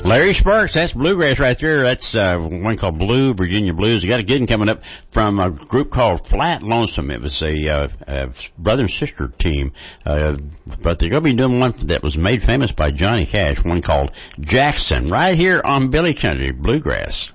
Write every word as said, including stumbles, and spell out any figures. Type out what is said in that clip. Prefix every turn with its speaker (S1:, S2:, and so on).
S1: Larry Sparks, that's bluegrass right there. That's uh, one called Blue, Virginia Blues. You got a good one coming up from a group called Flat Lonesome. It was a, uh, a brother and sister team, uh, but they're going to be doing one that was made famous by Johnny Cash, one called Jackson, right here on Billy Country Bluegrass.